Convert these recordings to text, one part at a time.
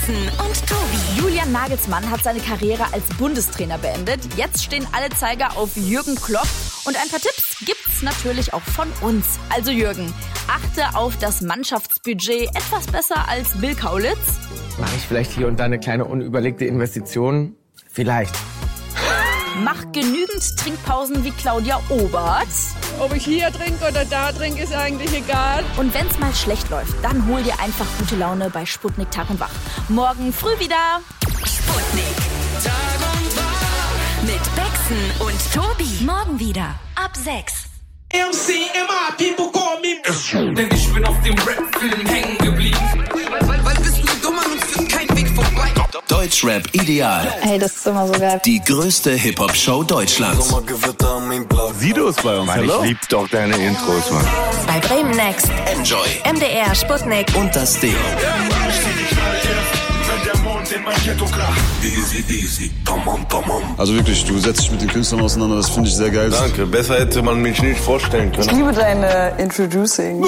Becksen und Tobi. Julian Nagelsmann hat seine Karriere als Bundestrainer beendet. Jetzt stehen alle Zeiger auf Jürgen Klopp. Und ein paar Tipps gibt's natürlich auch von uns. Also Jürgen, achte auf das Mannschaftsbudget etwas besser als Bill Kaulitz. Mache ich vielleicht hier und da eine kleine unüberlegte Investition? Vielleicht. Mach genügend Trinkpausen wie Claudia Obert. Ob ich hier trinke oder da trinke, ist eigentlich egal. Und wenn's mal schlecht läuft, dann hol dir einfach gute Laune bei Sputnik Tag und Wach. Morgen früh wieder. Sputnik. Tag und Wach. Mit Becksen und Tobi. Morgen wieder. Ab 6. MCMI, people call me. Denn ich bin auf dem Rap-Film hängen geblieben. Weil bist du dumm und führt kein Weg vorbei. Deutschrap Ideal. Hey, das ist immer so geil. Die größte Hip-Hop-Show Deutschlands. Sido ist bei uns. Mann, ich lieb doch deine Intros, Mann. Bei Bremen Next. Enjoy. MDR, Sputnik. Und das Ding. Also wirklich, du setzt dich mit den Künstlern auseinander, das finde ich sehr geil. Danke, besser hätte man mich nicht vorstellen können. Ich liebe deine Introducing.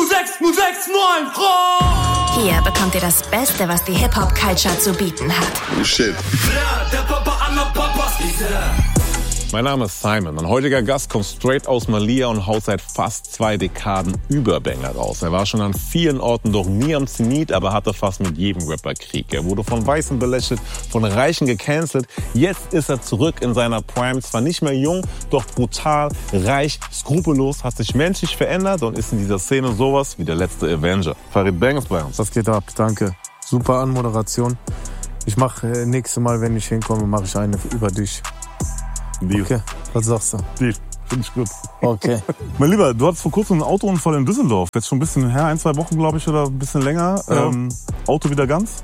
060693. Hier bekommt ihr das Beste, was die Hip-Hop-Culture zu bieten hat. Oh shit. Der Papa aller Papas ist er. Mein Name ist Simon. Mein heutiger Gast kommt straight aus Malia und haut seit fast 2 Dekaden Überbanger raus. Er war schon an vielen Orten, doch nie am Zenit, aber hatte fast mit jedem Rapper Krieg. Er wurde von Weißen belächelt, von Reichen gecancelt. Jetzt ist er zurück in seiner Prime. Zwar nicht mehr jung, doch brutal, reich, skrupellos, hat sich menschlich verändert und ist in dieser Szene sowas wie der letzte Avenger. Farid Bang ist bei uns. Was geht ab? Danke. Super Anmoderation. Ich mache nächstes Mal, wenn ich hinkomme, mache ich eine über dich. Deal. Okay, was sagst du? Deal. Finde ich gut. Okay. Mein Lieber, du hattest vor kurzem einen Autounfall in Düsseldorf. Jetzt schon ein bisschen her, 1-2 Wochen, glaube ich, oder ein bisschen länger. Ja. Auto wieder ganz?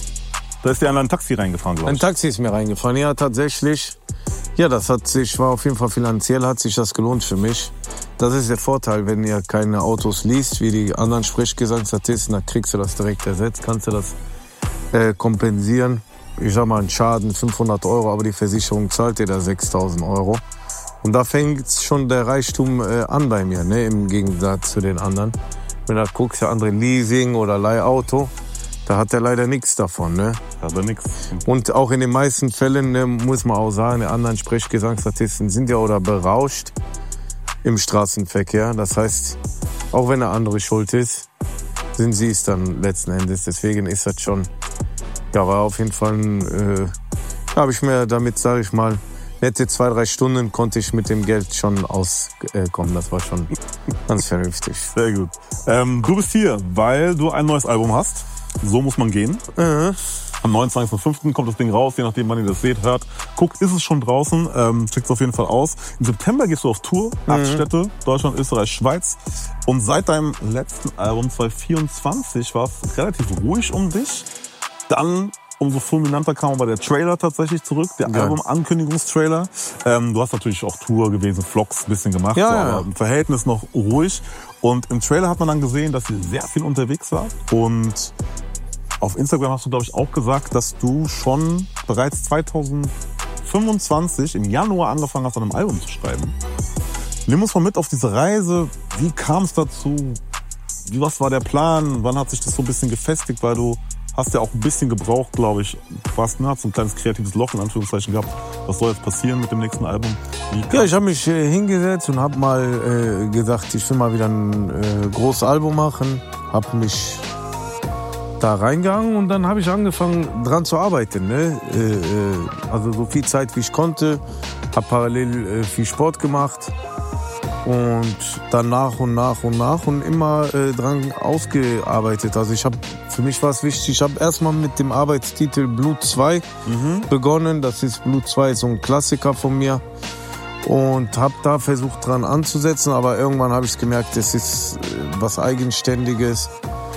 Da ist dir ein Taxi reingefahren, glaube ich. Ein Taxi ist mir reingefahren, ja, tatsächlich. Ja, das war auf jeden Fall finanziell, hat sich das gelohnt für mich. Das ist der Vorteil, wenn ihr keine Autos liest, wie die anderen Sprechgesangsartisten, dann kriegst du das direkt ersetzt, kannst du das kompensieren. Ich sag mal, einen Schaden 500 €, aber die Versicherung zahlt dir da 6.000 €. Und da fängt schon der Reichtum an bei mir, ne, im Gegensatz zu den anderen. Wenn du guckst, der andere Leasing oder Leihauto, da hat er leider nichts davon, ne? Aber nichts. Und auch in den meisten Fällen, ne, muss man auch sagen, die anderen Sprechgesangsartisten sind ja oder berauscht im Straßenverkehr. Das heißt, auch wenn der andere schuld ist, sind sie es dann letzten Endes. Deswegen ist das schon... Ja, war auf jeden Fall, habe ich mir damit, sage ich mal, nette 2-3 Stunden konnte ich mit dem Geld schon auskommen. Das war schon ganz vernünftig. Sehr gut. Du bist hier, weil du ein neues Album hast. So muss man gehen. Am 29.05. kommt das Ding raus, je nachdem, wann ihr das seht, hört. Guckt, ist es schon draußen? Checkt es auf jeden Fall aus. Im September gehst du auf Tour. 8 Städte, Deutschland, Österreich, Schweiz. Und seit deinem letzten Album 2024 war es relativ ruhig um dich. Dann, umso fulminanter kam aber der Trailer tatsächlich zurück, der Album-Ankündigungstrailer. Du hast natürlich auch Tour gewesen, Vlogs ein bisschen gemacht, aber im Verhältnis noch ruhig. Und im Trailer hat man dann gesehen, dass ihr sehr viel unterwegs wart. Und auf Instagram hast du, glaube ich, auch gesagt, dass du schon bereits 2025 im Januar angefangen hast, an einem Album zu schreiben. Nimm uns mal mit auf diese Reise. Wie kam es dazu? Was war der Plan? Wann hat sich das so ein bisschen gefestigt? Weil du hast ja auch ein bisschen gebraucht, glaube ich. Hast so ein kleines kreatives Loch in Anführungszeichen gehabt. Was soll jetzt passieren mit dem nächsten Album? Ja, ich habe mich hingesetzt und habe mal gesagt, ich will mal wieder ein großes Album machen. Habe mich da reingegangen und dann habe ich angefangen dran zu arbeiten. Ne? Also so viel Zeit wie ich konnte. Habe parallel viel Sport gemacht. Und dann nach und immer dran ausgearbeitet. Also für mich war es wichtig, ich habe erstmal mit dem Arbeitstitel Blut 2 begonnen. Das ist Blut 2, so ein Klassiker von mir. Und habe da versucht dran anzusetzen, aber irgendwann habe ich gemerkt, es ist was Eigenständiges.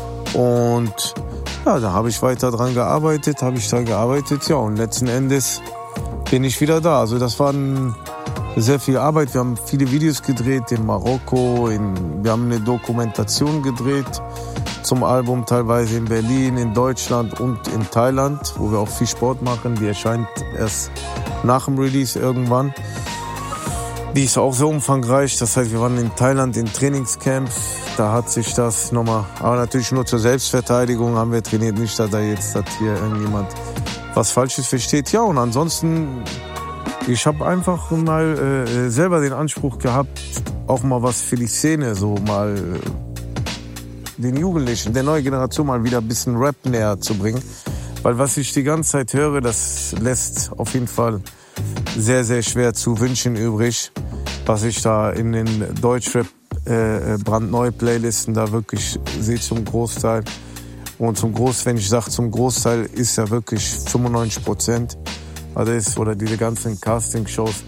Und ja, da habe ich weiter dran gearbeitet, ja, und letzten Endes bin ich wieder da. Also das war sehr viel Arbeit. Wir haben viele Videos gedreht in Marokko, wir haben eine Dokumentation gedreht zum Album, teilweise in Berlin, in Deutschland und in Thailand, wo wir auch viel Sport machen. Die erscheint erst nach dem Release irgendwann. Die ist auch sehr umfangreich. Das heißt, wir waren in Thailand in Trainingscamps. Da hat sich das nochmal, aber natürlich nur zur Selbstverteidigung haben wir trainiert. Nicht, dass da jetzt hier irgendjemand was Falsches versteht. Ja, und ansonsten, ich habe einfach mal selber den Anspruch gehabt, auch mal was für die Szene, so mal den Jugendlichen, der neuen Generation mal wieder ein bisschen Rap näher zu bringen. Weil was ich die ganze Zeit höre, das lässt auf jeden Fall sehr, sehr schwer zu wünschen übrig, was ich da in den Deutschrap brandneue Playlisten da wirklich sehe zum Großteil. Und wenn ich sage zum Großteil, ist ja wirklich 95%. Also oder diese ganzen Casting-Shows,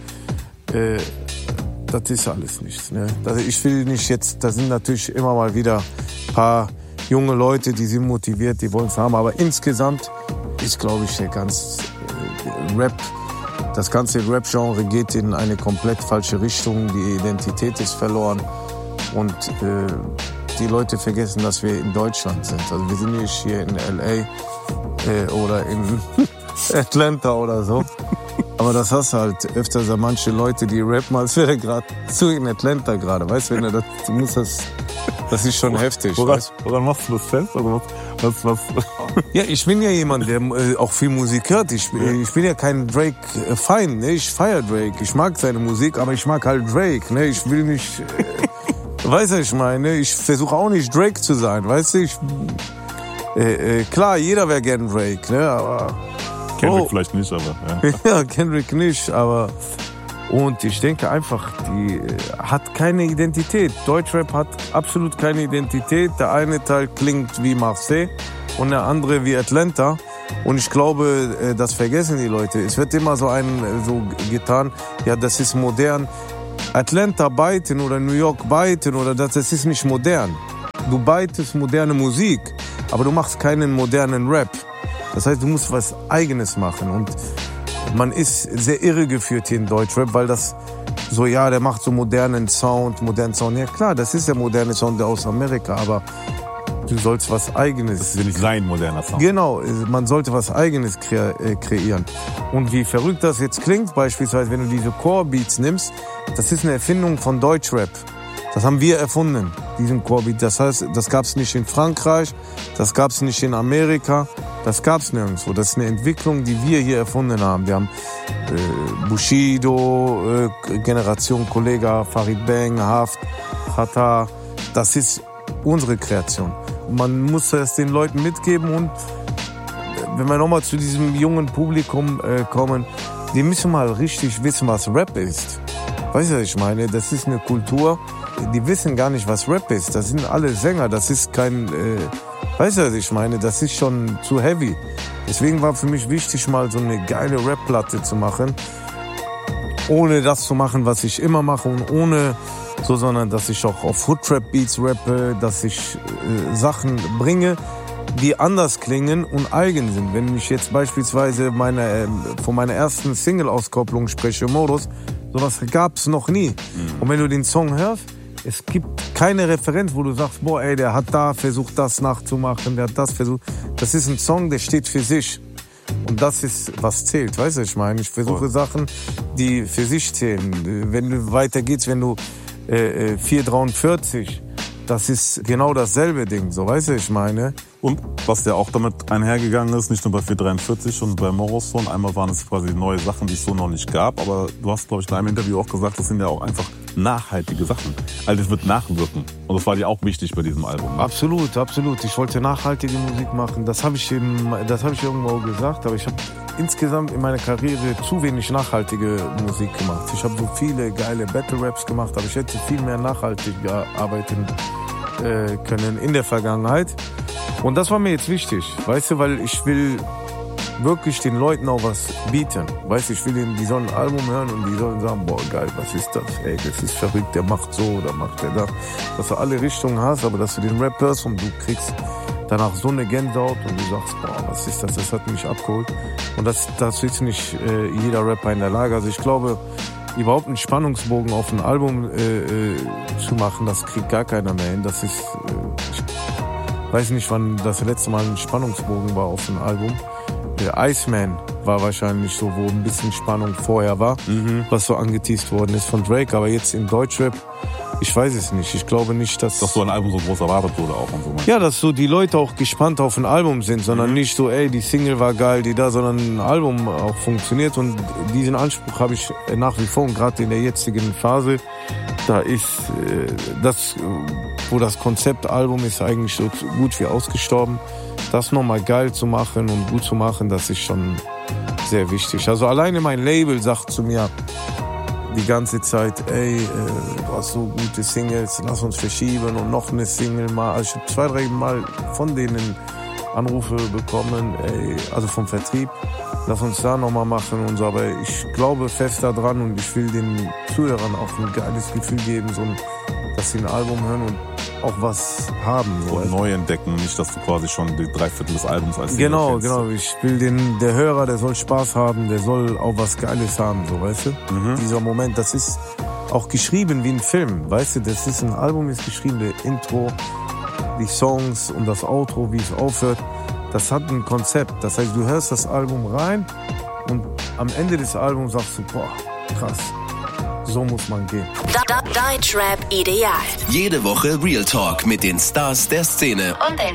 das ist alles nichts. Ne? Also ich will nicht jetzt, da sind natürlich immer mal wieder ein paar junge Leute, die sind motiviert, die wollen es haben. Aber insgesamt ist, glaube ich, das ganze Rap-Genre geht in eine komplett falsche Richtung. Die Identität ist verloren und die Leute vergessen, dass wir in Deutschland sind. Also wir sind nicht hier in L.A. Oder in Atlanta oder so. Aber das hast halt öfters manche Leute, die rappen, als wäre gerade zu in Atlanta gerade. Weißt du, du musst das ist schon heftig. Woran machst du das fest? Also was? Ja, ich bin ja jemand, der auch viel Musik hört. Ich bin ja kein Drake-Feind. Ne? Ich feiere Drake. Ich mag seine Musik, aber ich mag halt Drake. Ne? Ich will nicht... weißt du, ich meine, ich versuche auch nicht Drake zu sein. Weißt du, klar, jeder wäre gern Drake. Ne? Aber... Kendrick vielleicht nicht, aber... Ja, ja, Kendrick nicht, aber... Und ich denke einfach, die hat keine Identität. Deutschrap hat absolut keine Identität. Der eine Teil klingt wie Marseille und der andere wie Atlanta. Und ich glaube, das vergessen die Leute. Es wird immer so getan, ja, das ist modern. Atlanta beiten oder New York beiten oder das ist nicht modern. Du beitest moderne Musik, aber du machst keinen modernen Rap. Das heißt, du musst was Eigenes machen. Und man ist sehr irregeführt hier in Deutschrap, weil das so, ja, der macht so modernen Sound. Ja klar, das ist der moderne Sound aus Amerika, aber du sollst was Eigenes. Das ist nicht sein moderner Sound. Genau, man sollte was Eigenes kreieren. Und wie verrückt das jetzt klingt, beispielsweise, wenn du diese Core-Beats nimmst, das ist eine Erfindung von Deutschrap. Das haben wir erfunden, diesen Core-Beat. Das heißt, das gab's nicht in Frankreich, das gab's nicht in Amerika, das gab's nirgendwo. Das ist eine Entwicklung, die wir hier erfunden haben. Wir haben Bushido, Generation Kollega, Farid Bang, Haft, Xatar. Das ist unsere Kreation. Man muss das den Leuten mitgeben und wenn wir nochmal zu diesem jungen Publikum kommen, die müssen mal richtig wissen, was Rap ist. Weißt du, was ich meine? Das ist eine Kultur, die wissen gar nicht, was Rap ist. Das sind alle Sänger, das ist kein... weißt du, was ich meine? Das ist schon zu heavy. Deswegen war für mich wichtig, mal so eine geile Rap-Platte zu machen. Ohne das zu machen, was ich immer mache und ohne... sondern dass ich auch auf Hood-Trap-Beats rappe, dass ich Sachen bringe, die anders klingen und eigen sind. Wenn ich jetzt beispielsweise von meiner ersten Single-Auskopplung spreche, Modus, sowas gab's noch nie. Und wenn du den Song hörst, es gibt keine Referenz, wo du sagst, boah, ey, der hat da versucht, das nachzumachen, der hat das versucht. Das ist ein Song, der steht für sich. Und das ist, was zählt, weißt du, ich meine. Ich versuche Sachen, die für sich zählen. Wenn du weitergehst, wenn du 443, das ist genau dasselbe Ding, so, weißt du, ich meine. Und was ja auch damit einhergegangen ist, nicht nur bei 443 und bei Morrison, einmal waren es quasi neue Sachen, die es so noch nicht gab, aber du hast, glaube ich, in einem Interview auch gesagt, das sind ja auch einfach nachhaltige Sachen. Also es wird nachwirken. Und das war dir auch wichtig bei diesem Album. Ne? Absolut, absolut. Ich wollte nachhaltige Musik machen. Das habe ich irgendwo gesagt, aber ich habe insgesamt in meiner Karriere zu wenig nachhaltige Musik gemacht. Ich habe so viele geile Battle-Raps gemacht, aber ich hätte viel mehr nachhaltig arbeiten können in der Vergangenheit. Und das war mir jetzt wichtig, weißt du, weil ich will wirklich den Leuten auch was bieten. Weißt du, ich will die sollen ein Album hören und die sollen sagen, boah, geil, was ist das? Ey, das ist verrückt, der macht so oder macht der das. Dass du alle Richtungen hast, aber dass du den Rap hörst und du kriegst danach so eine Gänsehaut und du sagst, boah, was ist das? Das hat mich abgeholt. Und das ist nicht jeder Rapper in der Lage. Also ich glaube, überhaupt einen Spannungsbogen auf ein Album zu machen, das kriegt gar keiner mehr hin. Das ist, ich weiß nicht, wann das letzte Mal ein Spannungsbogen war auf ein Album. Iceman war wahrscheinlich so, wo ein bisschen Spannung vorher war, was so angeteased worden ist von Drake. Aber jetzt im Deutschrap, ich weiß es nicht. Ich glaube nicht, dass so ein Album so groß erwartet wurde auch und so. Ja, dass so die Leute auch gespannt auf ein Album sind, sondern nicht so, ey, die Single war geil, sondern ein Album auch funktioniert. Und diesen Anspruch habe ich nach wie vor, und gerade in der jetzigen Phase, da ist das, wo das Konzeptalbum ist eigentlich so gut wie ausgestorben. Das nochmal geil zu machen und gut zu machen, das ist schon sehr wichtig. Also alleine mein Label sagt zu mir die ganze Zeit, ey, du hast so gute Singles, lass uns verschieben und noch eine Single mal. Also ich habe 2-3 Mal von denen Anrufe bekommen, ey, also vom Vertrieb, lass uns da nochmal machen und so. Aber ich glaube fest daran und ich will den Zuhörern auch ein geiles Gefühl geben, so dass sie ein Album hören und auch was haben. So neu entdecken, nicht, dass du quasi schon die 3/4 des Albums als Single kennst. Genau. Ich will der Hörer, der soll Spaß haben, der soll auch was Geiles haben, so, weißt du? Dieser Moment, das ist auch geschrieben wie ein Film, weißt du? Das ist ein Album, ist geschrieben, der Intro, die Songs und das Outro, wie es aufhört. Das hat ein Konzept. Das heißt, du hörst das Album rein und am Ende des Albums sagst du, boah, krass. So muss man gehen. Deutschrap ideal. Jede Woche Real Talk mit den Stars der Szene. Und